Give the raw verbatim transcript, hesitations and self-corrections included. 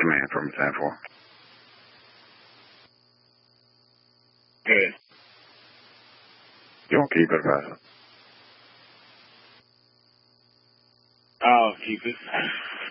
command from ten four. Good. You won't keep it passive. I'll keep it.